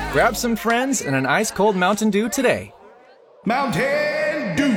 Grab some friends and an ice-cold Mountain Dew today. Mountain Dew.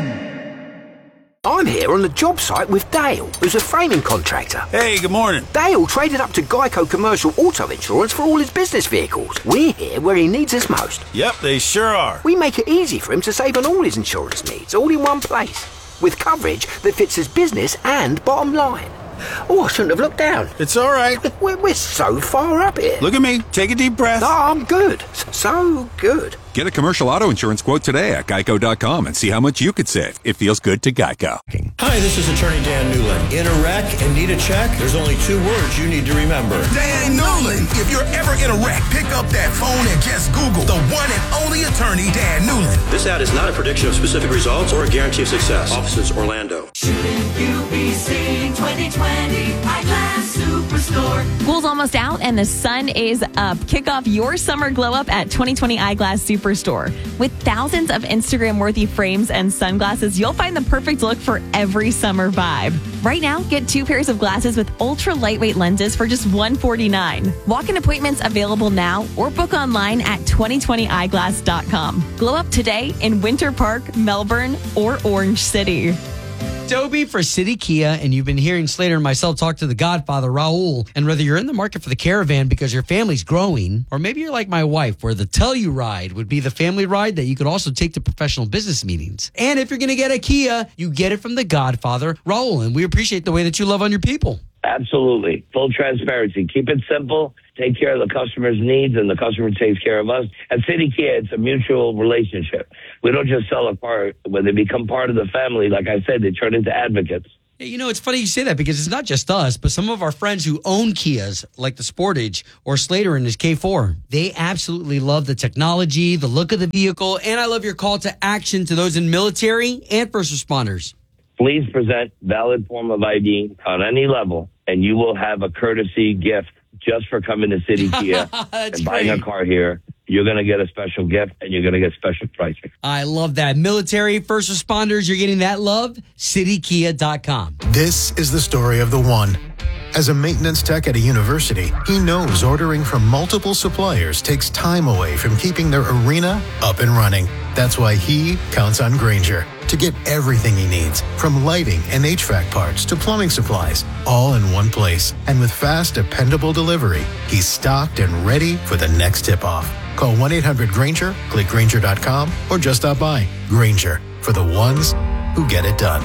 I'm here on the job site with Dale, who's a framing contractor. Hey, good morning. Dale traded up to Geico Commercial Auto Insurance for all his business vehicles. We're here where he needs us most. Yep, they sure are. We make it easy for him to save on all his insurance needs, all in one place, with coverage that fits his business and bottom line. Oh, I shouldn't have looked down. It's all right. We're so far up here. Look at me. Take a deep breath. No, I'm good. So good. Get a commercial auto insurance quote today at geico.com and see how much you could save. It feels good to Geico. Hi, this is Attorney Dan Newland. In a wreck and need a check? There's only 2 words you need to remember. Dan Newland. If you're ever in a wreck, pick up that phone and just Google the one and only attorney, Dan Newland. This ad is not a prediction of specific results or a guarantee of success. Offices, Orlando. Shouldn't you be seeing 2020 Eyeglass Superstore? School's almost out and the sun is up. Kick off your summer glow up at 2020 Eyeglass Superstore. With thousands of Instagram-worthy frames and sunglasses, you'll find the perfect look for every summer vibe. Right now, get 2 pairs of glasses with ultra-lightweight lenses for just $149. Walk-in appointments available now or book online at 2020eyeglass.com. Glow up today in Winter Park, Melbourne, or Orange City. Dobie for City Kia, and you've been hearing Slater and myself talk to the Godfather, Raul. And whether you're in the market for the Caravan because your family's growing, or maybe you're like my wife, where the Telluride would be the family ride that you could also take to professional business meetings. And if you're going to get a Kia, you get it from the Godfather, Raul. And we appreciate the way that you love on your people. Absolutely. Full transparency. Keep it simple. Take care of the customer's needs, and the customer takes care of us. At City Kia, it's a mutual relationship. We don't just sell a car. When they become part of the family, like I said, they turn into advocates. You know, it's funny you say that because it's not just us, but some of our friends who own Kias, like the Sportage or Slater in his K4, they absolutely love the technology, the look of the vehicle, and I love your call to action to those in military and first responders. Please present valid form of ID on any level, and you will have a courtesy gift just for coming to City Kia and buying a car here. You're going to get a special gift, and you're going to get special pricing. I love that. Military, first responders, you're getting that love. CityKia.com. This is the story of the one. As a maintenance tech at a university, he knows ordering from multiple suppliers takes time away from keeping their arena up and running. That's why he counts on Grainger to get everything he needs, from lighting and HVAC parts to plumbing supplies, all in one place. And with fast, dependable delivery, he's stocked and ready for the next tip-off. Call 1-800-GRAINGER, click Grainger.com, or just stop by. Grainger, for the ones who get it done.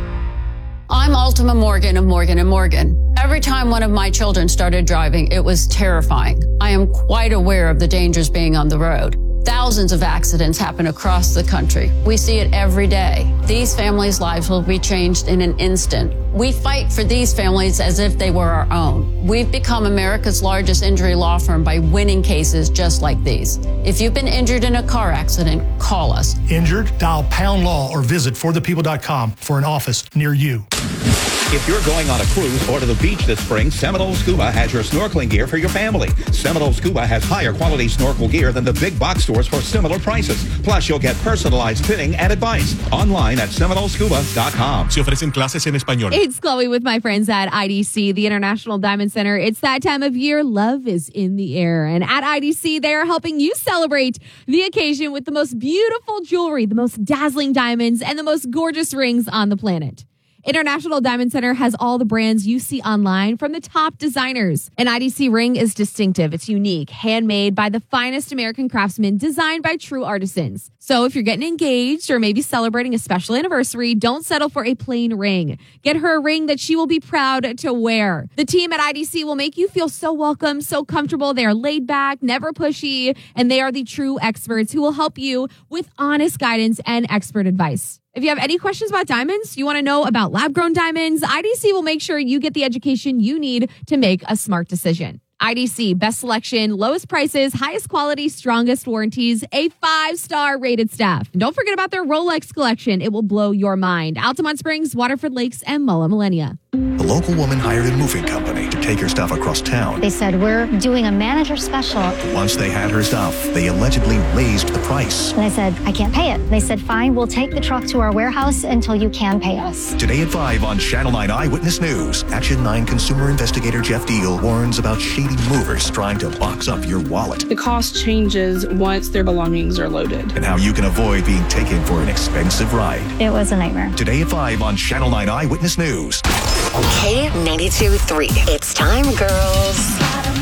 I'm Ultima Morgan of Morgan & Morgan. Every time one of my children started driving, it was terrifying. I am quite aware of the dangers being on the road. Thousands of accidents happen across the country. We see it every day. These families' lives will be changed in an instant. We fight for these families as if they were our own. We've become America's largest injury law firm by winning cases just like these. If you've been injured in a car accident, call us. Injured? Dial pound law or visit forthepeople.com for an office near you. If you're going on a cruise or to the beach this spring, Seminole Scuba has your snorkeling gear for your family. Seminole Scuba has higher quality snorkel gear than the big box stores for similar prices. Plus, you'll get personalized fitting and advice. Online at seminolescuba.com. Se ofrecen clases en español. It's Chloe with my friends at IDC, the International Diamond Center. It's that time of year. Love is in the air. And at IDC, they are helping you celebrate the occasion with the most beautiful jewelry, the most dazzling diamonds, and the most gorgeous rings on the planet. International Diamond Center has all the brands you see online from the top designers. An IDC ring is distinctive. It's unique, handmade by the finest American craftsmen, designed by true artisans. So if you're getting engaged or maybe celebrating a special anniversary, don't settle for a plain ring. Get her a ring that she will be proud to wear. The team at IDC will make you feel so welcome, so comfortable. They are laid back, never pushy, and they are the true experts who will help you with honest guidance and expert advice. If you have any questions about diamonds, you want to know about lab-grown diamonds, IDC will make sure you get the education you need to make a smart decision. IDC, best selection, lowest prices, highest quality, strongest warranties, a 5-star rated staff. And don't forget about their Rolex collection. It will blow your mind. Altamont Springs, Waterford Lakes, and Mulla Millenia. local woman hired a moving company to take her stuff across town. They said, we're doing a manager special. Once they had her stuff, they allegedly raised the price. And I said, I can't pay it. They said, fine, we'll take the truck to our warehouse until you can pay us. Today at 5 on Channel 9 Eyewitness News, Action 9 consumer investigator Jeff Deal warns about shady movers trying to box up your wallet. The cost changes once their belongings are loaded. And how you can avoid being taken for an expensive ride. It was a nightmare. Today at 5 on Channel 9 Eyewitness News. K92.3. It's time, girls.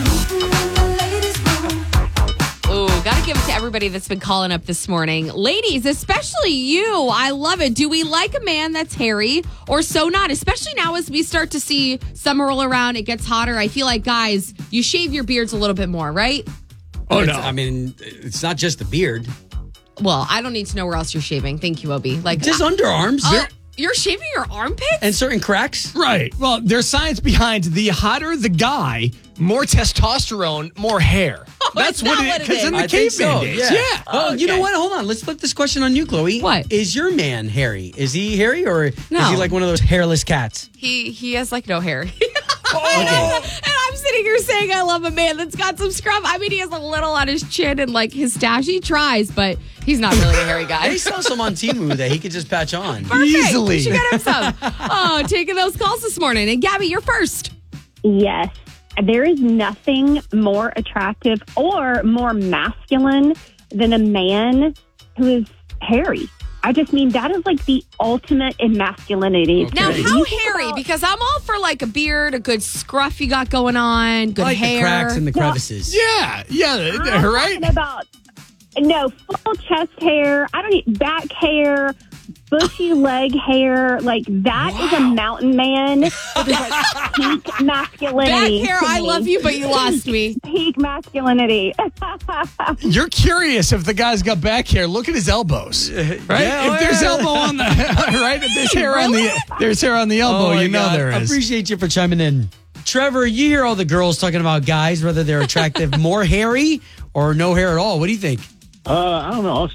Ooh, gotta give it to everybody that's been calling up this morning. Ladies, especially you. I love it. Do we like a man that's hairy or so not? Especially now as we start to see summer roll around, it gets hotter. I feel like, guys, you shave your beards a little bit more, right? Oh, no. I mean, it's not just the beard. Well, I don't need to know where else you're shaving. Thank you, Obi. Like just underarms. You're shaving your armpits? And certain cracks? Right. Well, there's science behind the hotter the guy, more testosterone, more hair. That's what it is. Because in the caveman days. Yeah. Well, you know what? Hold on. Let's flip this question on you, Chloe. What? Is your man hairy? Is he hairy or is No. he like one of those hairless cats? He has like no hair. And I'm sitting here saying I love a man that's got some scruff. I mean, he has a little on his chin and like his stash. He tries, but he's not really a hairy guy. They sell some on Temu that he could just patch on. Perfect. Easily. You should get him some. Oh, taking those calls this morning. And Gabby, you're first. Yes. There is nothing more attractive or more masculine than a man who is hairy. I just mean that is like the ultimate in masculinity. Now, how hairy? Because I'm all for like a beard, a good scruff you got going on, good like hair. the cracks and the crevices. Yeah. I'm Right? talking about full chest hair. I don't need back hair, bushy leg hair. Like that is a mountain man. It is like peak masculinity. Back hair, I love you, but you lost me. Peak masculinity. You're curious if the guy's got back hair. Look at his elbows. Right? If there's elbow on the right, if there's hair on there's hair on the elbow, you know there is. Appreciate you for chiming in. Trevor, you hear all the girls talking about guys, whether they're attractive, more hairy or no hair at all. What do you think? I don't know.